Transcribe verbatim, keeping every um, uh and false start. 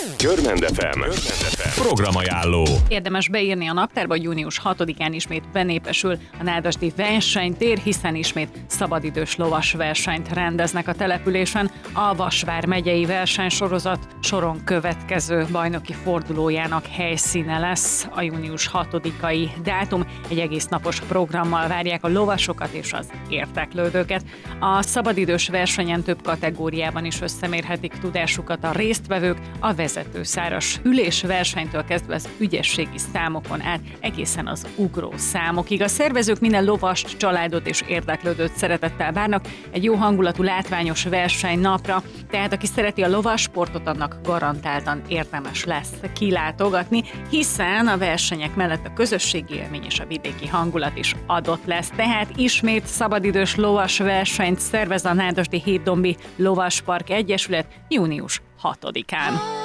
Görmend ef em programajánló. Érdemes beírni a naptárba, hogy június hatodikán ismét benépesül a nádasdi versenytér, hiszen ismét szabadidős lovas versenyt rendeznek a településen. A Vasvár megyei versenysorozat soron következő bajnoki fordulójának helyszíne lesz a június hatodikai dátum. Egy egész napos programmal várják a lovasokat és az érdeklődőket. A szabadidős versenyen több kategóriában is összemérhetik tudásukat a résztvevők, a vezetőszáras ülés versenytől kezdve az ügyességi számokon át egészen az ugró számokig. A szervezők minden lovast, családot és érdeklődőt szeretettel várnak egy jó hangulatú, látványos versenynapra, tehát aki szereti a lovassportot, annak garantáltan érdemes lesz kilátogatni, hiszen a versenyek mellett a közösségi élmény és a vidéki hangulat is adott lesz. Tehát ismét szabadidős lovas versenyt szervez a Nádasdi Hétdombi Lovaspark Egyesület június hatodikán.